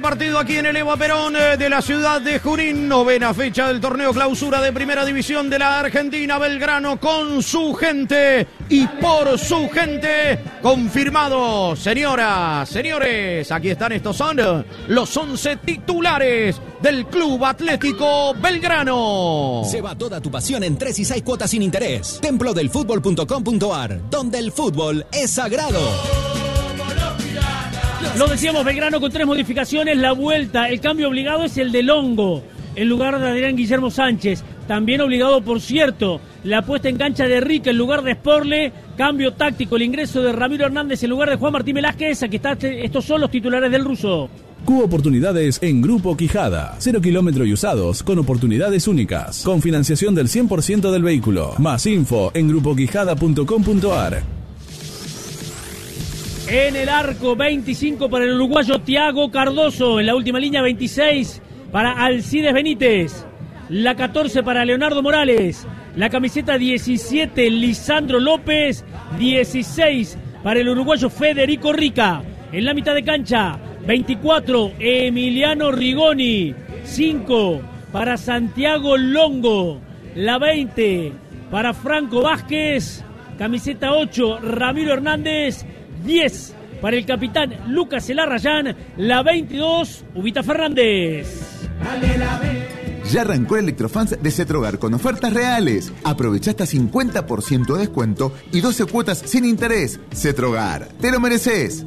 Partido aquí en el Eva Perón de la ciudad de Junín, novena fecha del torneo clausura de Primera División de la Argentina. Belgrano con su gente y por su gente, confirmado. Señoras, señores, aquí están, estos son los 11 titulares del Club Atlético Belgrano. Se va toda tu pasión en 3 y 6 cuotas sin interés. Templodelfutbol.com.ar, donde el fútbol es sagrado. Lo decíamos, Belgrano con 3 modificaciones, la vuelta, el cambio obligado es el de Longo, en lugar de Adrián Guillermo Sánchez. También obligado, por cierto, la puesta en cancha de Rica en lugar de Sporle, cambio táctico, el ingreso de Ramiro Hernández en lugar de Juan Martín Velázquez. Aquí está, estos son los titulares del ruso. Cubo oportunidades en Grupo Quijada. 0 kilómetros y usados con oportunidades únicas. Con financiación del 100% del vehículo. Más info en grupoquijada.com.ar. En el arco, 25 para el uruguayo Thiago Cardoso. En la última línea, 26 para Alcides Benítez. La 14 para Leonardo Morales. La camiseta 17, Lisandro López. 16 para el uruguayo Federico Rica. En la mitad de cancha, 24, Emiliano Rigoni. 5 para Santiago Longo. La 20 para Franco Vázquez. Camiseta 8, Ramiro Hernández. 10 para el capitán Lucas Elarrayán. La 22, Ubita Fernández. Ya arrancó el Electrofans de Cetrogar con ofertas reales. Aprovecha hasta 50% de descuento y 12 cuotas sin interés. Cetrogar, te lo mereces.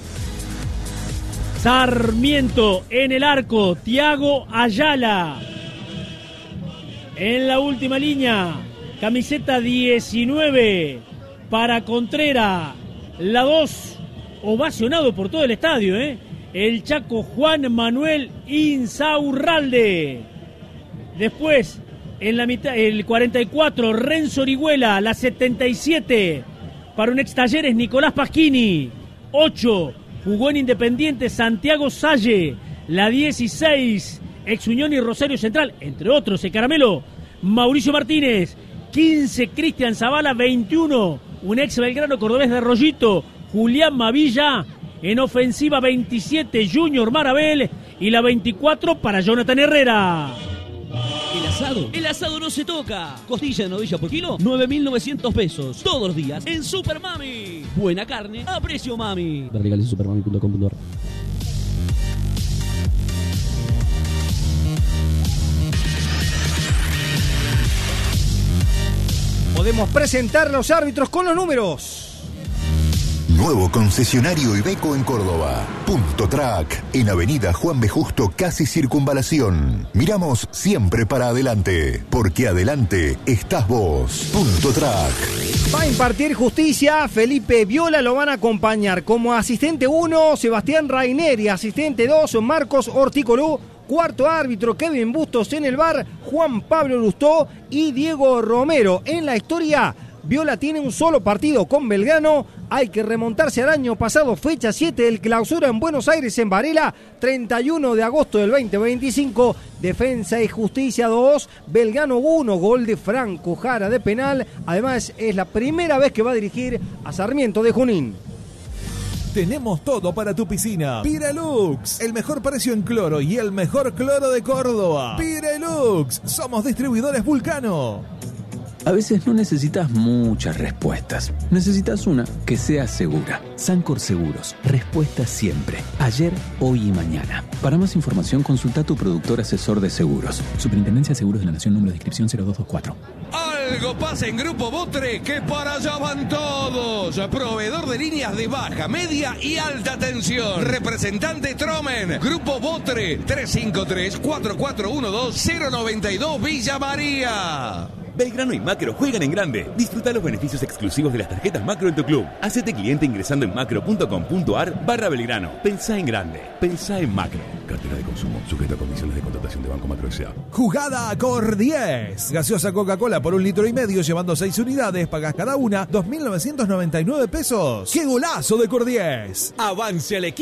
Sarmiento en el arco, Thiago Ayala. En la última línea, camiseta 19 para Contreras. La 2, ovacionado por todo el estadio, el chaco Juan Manuel Insaurralde. Después, en la mitad, el 44, Renzo Orihuela. La 77, para un ex Talleres, Nicolás Pasquini. 8, jugó en Independiente, Santiago Salle. La 16, ex Unión y Rosario Central, entre otros, el caramelo, Mauricio Martínez. 15, Cristian Zavala. 21, un ex Belgrano cordobés de Rollito, Julián Mavilla. En ofensiva, 27, Junior Marabel. Y la 24 para Jonathan Herrera. El asado no se toca. Costilla de novilla por kilo, 9.900 pesos. Todos los días en Super Mami. Buena carne a precio mami. Ver legales en supermami.com.ar. Podemos presentar los árbitros con los números. Nuevo concesionario Iveco en Córdoba. Punto Track, en Avenida Juan B. Justo, casi Circunvalación. Miramos siempre para adelante, porque adelante estás vos. Punto Track. Va a impartir justicia, Felipe Viola lo van a acompañar. Como asistente 1, Sebastián Raineri. Asistente 2, Marcos Orticolú. Cuarto árbitro, Kevin Bustos. En el VAR, Juan Pablo Lustó y Diego Romero. En la historia, Viola tiene un solo partido con Belgrano. Hay que remontarse al año pasado, fecha 7 del clausura en Buenos Aires, en Varela, 31 de agosto del 2025. Defensa y Justicia 2, Belgrano 1, gol de Franco Jara de penal. Además, es la primera vez que va a dirigir a Sarmiento de Junín. Tenemos todo para tu piscina. Pirelux, el mejor precio en cloro y el mejor cloro de Córdoba. Pirelux, somos distribuidores Vulcano. A veces no necesitas muchas respuestas. Necesitas una que sea segura. Sancor Seguros. Respuesta siempre. Ayer, hoy y mañana. Para más información, consulta a tu productor asesor de seguros. Superintendencia de Seguros de la Nación, número de inscripción 0224. Algo pasa en Grupo Botre, que para allá van todos. Proveedor de líneas de baja, media y alta tensión. Representante Tromen. Grupo Botre, 353-4412-092 Villa María. Belgrano y Macro juegan en grande. Disfruta los beneficios exclusivos de las tarjetas Macro en tu club. Hacete cliente ingresando en macro.com.ar/Belgrano. Pensá en grande. Pensá en Macro. Cartera de consumo. Sujeto a condiciones de contratación de Banco Macro S.A. Jugada Cor 10. Gaseosa Coca-Cola por 1,5 litros, llevando 6 unidades. Pagás cada una 2.999 pesos. ¡Qué golazo de Cor 10! Avance al equipo.